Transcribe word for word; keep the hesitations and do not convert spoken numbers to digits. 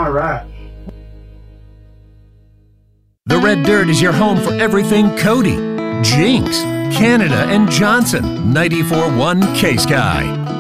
All right. The Red Dirt is your home for everything Cody, Jinx, Canada, and Johnson. ninety-four point one K-Sky.